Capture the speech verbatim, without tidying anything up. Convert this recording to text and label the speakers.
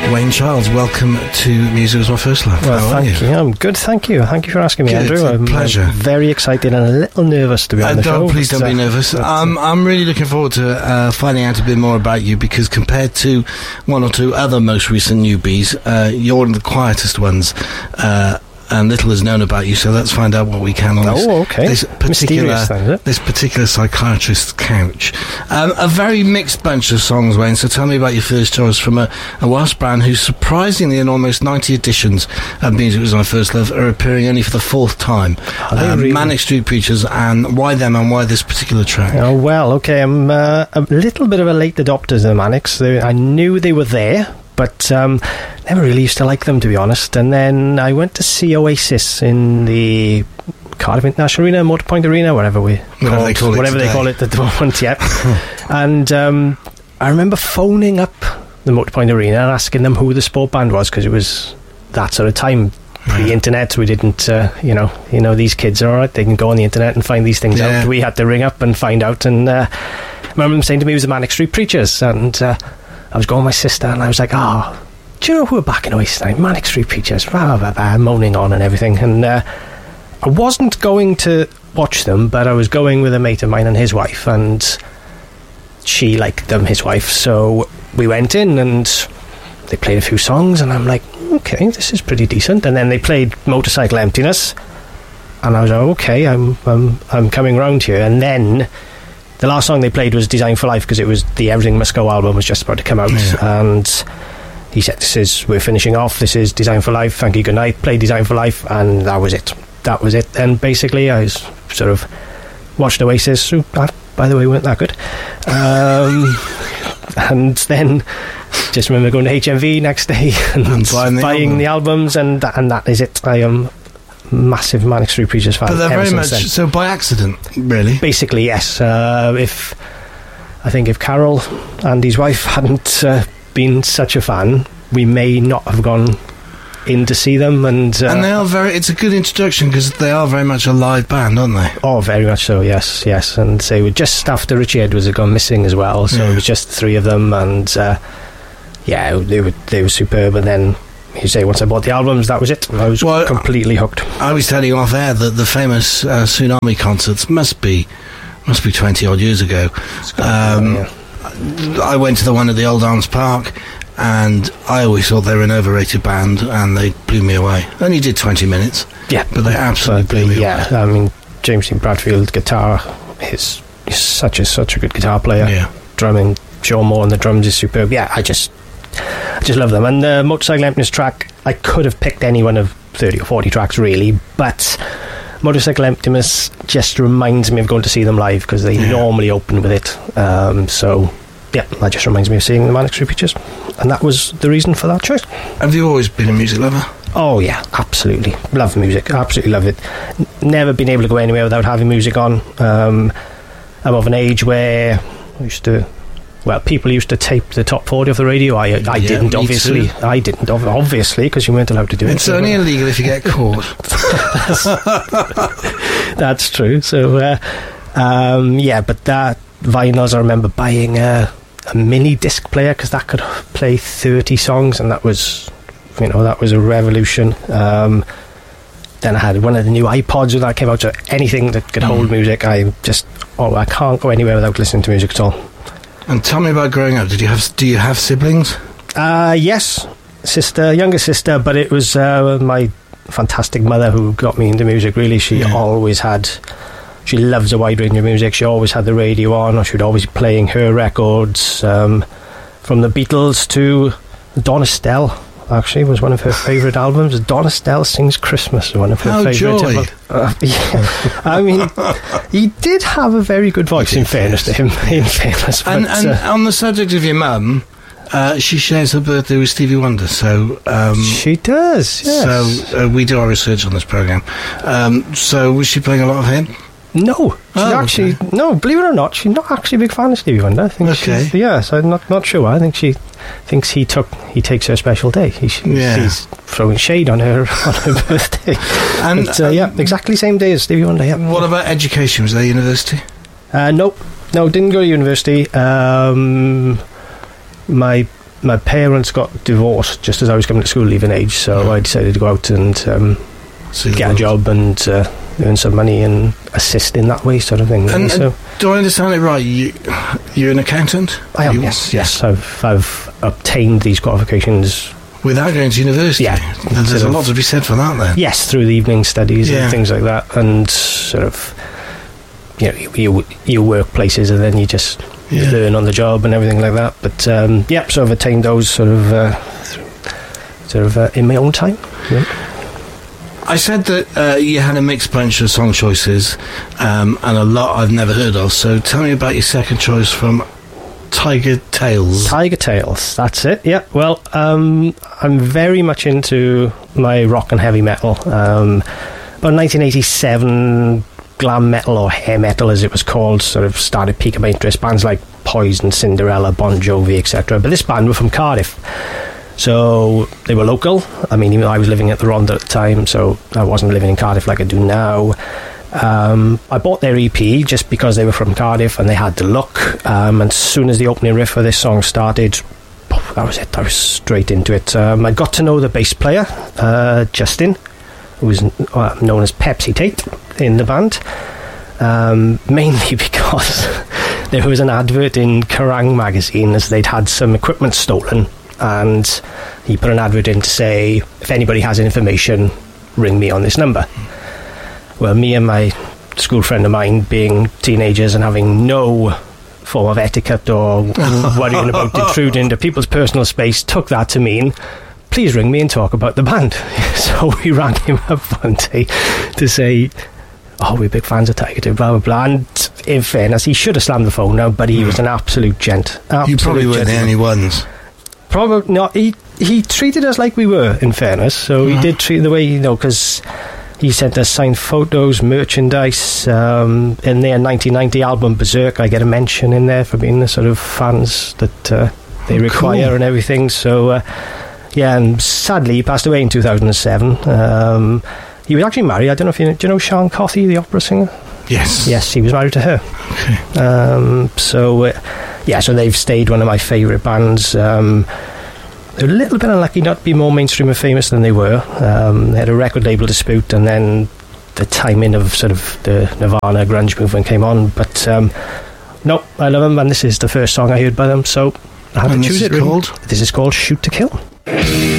Speaker 1: Wayne Childs, welcome to Music Was My First Love.
Speaker 2: Well,
Speaker 1: How
Speaker 2: thank
Speaker 1: are you?
Speaker 2: you. I'm good, thank you. Thank you for asking me,
Speaker 1: Good,
Speaker 2: Andrew.
Speaker 1: it's a
Speaker 2: I'm
Speaker 1: pleasure.
Speaker 2: I'm very excited and a little nervous to be on
Speaker 1: Uh,
Speaker 2: the
Speaker 1: don't,
Speaker 2: show.
Speaker 1: please don't
Speaker 2: but,
Speaker 1: be
Speaker 2: uh,
Speaker 1: nervous.
Speaker 2: but, uh,
Speaker 1: Um, I'm really looking forward to uh, finding out a bit more about you, because compared to one or two other most recent newbies, uh, you're one of the quietest ones. Uh, and little is known about you, so let's find out what we can on this,
Speaker 2: Oh, okay.
Speaker 1: this particular
Speaker 2: Mysterious then, is it?
Speaker 1: this particular psychiatrist's couch. Um, a very mixed bunch of songs, Wayne. So tell me about your first choice from a, a Welsh band who, surprisingly, in almost ninety editions of Music Was My First Love, are appearing only for the fourth time.
Speaker 2: Are they
Speaker 1: Um,
Speaker 2: really?
Speaker 1: Manic Street Preachers, and why them and why this particular track?
Speaker 2: Oh, well, okay. I'm uh, a little bit of a late adopter of the Manics. They, I knew they were there, but um, never really used to like them, to be honest. And then I went to see Oasis in the Cardiff International Arena, Motorpoint Arena, whatever we
Speaker 1: Whatever
Speaker 2: call
Speaker 1: they call it
Speaker 2: whatever they
Speaker 1: today.
Speaker 2: call it at the moment, yeah. And um, I remember phoning up the Motorpoint Arena and asking them who the sport band was, because it was that sort of time. Pre-internet, we didn't, uh, you know, you know, these kids are all right. They can go on the internet and find these things
Speaker 1: Yeah.
Speaker 2: out. We had to ring up and find out. And uh, I remember them saying to me it was the Manic Street Preachers, and uh, I was going with my sister, and I was like, "Oh, do you know who are back in Oasis now? Manic Street Preachers," blah, blah, blah, moaning on and everything. And uh, I wasn't going to watch them, but I was going with a mate of mine and his wife, and she liked them, his wife. So we went in and they played a few songs, and I'm like, okay, this is pretty decent. And then they played Motorcycle Emptiness, and I was like, okay, I'm I'm I'm coming round here. And then the last song they played was Design for Life, because it was the Everything Must Go album was just about to come out.
Speaker 1: Yeah.
Speaker 2: And he said, this is, we're finishing off, this is Design for Life, thank you, good night. Played Design for Life, and that was it. That was it. And basically I was sort of watched Oasis, who, uh, by the way, weren't that good. Um, and then just remember going to H M V next day and,
Speaker 1: And buying the
Speaker 2: buying
Speaker 1: album.
Speaker 2: the albums, and and that is it. I am massive Manic Street Preachers fan.
Speaker 1: But they're
Speaker 2: ever
Speaker 1: very much
Speaker 2: since then.
Speaker 1: so by accident, really.
Speaker 2: Basically, yes. Uh, if I think if Carol, Andy's wife, hadn't uh, been such a fan, we may not have gone in to see them. And, uh,
Speaker 1: And they are very. It's a good introduction, because they are very much a live band, aren't they?
Speaker 2: oh, very much so. Yes, yes. And they were just after Richie Edwards had gone missing as well, so
Speaker 1: Yeah.
Speaker 2: it was just three of them, and uh, yeah, they were they were superb. And then you say once I bought the albums, that was it. I was
Speaker 1: Well,
Speaker 2: completely hooked.
Speaker 1: I was telling you off air that the famous uh, Tsunami concerts must be must be twenty odd years ago. Um,
Speaker 2: Yeah.
Speaker 1: I went to the one at the Old Arms Park, and I always thought they were an overrated band, and they blew me away. Only did twenty minutes,
Speaker 2: Yeah,
Speaker 1: but they absolutely blew me
Speaker 2: yeah.
Speaker 1: away.
Speaker 2: I mean, James Dean Bradfield guitar is, is such a such a good guitar player.
Speaker 1: Yeah.
Speaker 2: Drumming, Sean Moore on the drums is superb. Yeah, I just I just love them. And the Motorcycle Emptiness track, I could have picked any one of thirty or forty tracks really, but Motorcycle Emptiness just reminds me of going to see them live, because they
Speaker 1: Yeah.
Speaker 2: normally open with it. Um, so yeah, that just reminds me of seeing the Manic Street Preachers, and that was the reason for that choice.
Speaker 1: Have you always been a music lover?
Speaker 2: Oh yeah, absolutely. Love music, absolutely love it. N- Never been able to go anywhere without having music on. Um, I'm of an age where I used to, well, people used to tape the top forty of the radio. I, I
Speaker 1: Yeah,
Speaker 2: didn't,
Speaker 1: me
Speaker 2: obviously.
Speaker 1: too.
Speaker 2: I didn't, ob- obviously, because you weren't allowed to do it.
Speaker 1: It's
Speaker 2: So,
Speaker 1: only
Speaker 2: uh,
Speaker 1: illegal if you get caught.
Speaker 2: That's true. So, uh, um, yeah, but that vinyls, I remember buying a, a mini disc player, because that could play thirty songs, and that was, you know, that was a revolution. Um, then I had one of the new iPods when that came out, so anything that could hold
Speaker 1: Mm.
Speaker 2: music, I just, oh, I can't go anywhere without listening to music at all.
Speaker 1: And tell me about growing up. Did you have? Do you have siblings?
Speaker 2: Uh, yes, sister, younger sister, but it was uh, my fantastic mother who got me into music, really. She
Speaker 1: Yeah.
Speaker 2: always had, she loves a wide range of music. She always had the radio on, or she would always be playing her records, um, from the Beatles to Donna Estelle, actually, was one of her favourite albums. Donna Estelle Sings Christmas, one of her
Speaker 1: Oh,
Speaker 2: favourite.
Speaker 1: joy.
Speaker 2: Uh, yeah. I mean, he did have a very good voice, in fairness to him, in fairness.
Speaker 1: And,
Speaker 2: but,
Speaker 1: and
Speaker 2: uh,
Speaker 1: on the subject of your mum, uh, she shares her birthday with Stevie Wonder, so um,
Speaker 2: she does, yes.
Speaker 1: so uh, we do our research on this program. Um, so was she playing a lot of him?
Speaker 2: No, she's
Speaker 1: Oh,
Speaker 2: actually
Speaker 1: okay.
Speaker 2: no. Believe it or not, she's not actually a big fan of Stevie Wonder. I think
Speaker 1: Okay.
Speaker 2: she's, yes, I'm not not sure. I think she thinks he took he takes her special day. He, she,
Speaker 1: Yeah.
Speaker 2: He's throwing shade on her on her birthday.
Speaker 1: And
Speaker 2: But, uh, yeah, exactly same day as Stevie Wonder. Yeah.
Speaker 1: what about education? Was there university?
Speaker 2: Uh, nope, no, didn't go to university. Um, my my parents got divorced just as I was coming to school leaving age, so yeah. I decided to go out and um, get a job and uh, earn some money and assist in that way, sort of thing. Really.
Speaker 1: And,
Speaker 2: so,
Speaker 1: and do I understand it right? You, you're an accountant?
Speaker 2: I am,
Speaker 1: you,
Speaker 2: yes. Yes, I've, I've obtained these qualifications.
Speaker 1: Without going to university?
Speaker 2: Yeah.
Speaker 1: There's a
Speaker 2: of,
Speaker 1: lot to be said for that then.
Speaker 2: Yes, through the evening studies
Speaker 1: yeah.
Speaker 2: and things like that, and sort of, you know, you, you, you work places and then you just yeah. learn on the job and everything like that. But, um, yeah, so I've attained those sort of, uh, sort of uh, in my own time. Yeah.
Speaker 1: I said that uh, you had a mixed bunch of song choices, um, and a lot I've never heard of, so tell me about your second choice from Tiger Tales.
Speaker 2: Tiger Tales, that's it, yeah. Well, um, I'm very much into my rock and heavy metal. Um, about nineteen eighty-seven, glam metal, or hair metal as it was called, sort of started piquing my interest. Bands like Poison, Cinderella, Bon Jovi, et cetera. But this band were from Cardiff. So they were local. I mean, even though I was living at the Rhondda at the time, so I wasn't living in Cardiff like I do now. Um, I bought their E P just because they were from Cardiff and they had the look. Um, and as soon as the opening riff of this song started, that was it. I was straight into it. Um, I got to know the bass player, uh, Justin, who was uh, known as Pepsi Tate in the band. Um, mainly because there was an advert in Kerrang magazine as they'd had some equipment stolen. And he put an advert in to say, if anybody has information, ring me on this number. Well, me and my school friend of mine, being teenagers and having no form of etiquette or worrying about intruding into people's personal space, took that to mean, please ring me and talk about the band. So we rang him up one day to say, oh, we're big fans of Tiger Tales, blah, blah, blah. And in fairness, he should have slammed the phone now, but he was an absolute gent. Absolute
Speaker 1: you probably weren't the only ones.
Speaker 2: Probably not. He he treated us like we were, in fairness. So mm-hmm. he did treat the way, you know, because he sent us signed photos, merchandise. Um, in their nineteen ninety album Berserk, I get a mention in there for being the sort of fans that uh, they oh, require cool. and everything. So uh, yeah, and sadly he passed away in two thousand seven. Um, he was actually married. I don't know if you know, do you know Sean Coffey, the opera singer?
Speaker 1: Yes.
Speaker 2: Yes, he was married to her.
Speaker 1: Okay.
Speaker 2: Um, so. Uh, Yeah, so they've stayed one of my favourite bands. Um, they're a little bit unlucky not to be more mainstream and famous than they were. Um, they had a record label dispute, and then the timing of sort of the Nirvana grunge movement came on. But um, no, I love them, and this is the first song I heard by them, so I had
Speaker 1: and
Speaker 2: to choose
Speaker 1: this
Speaker 2: it.
Speaker 1: Is called?
Speaker 2: This is called Shoot to Kill.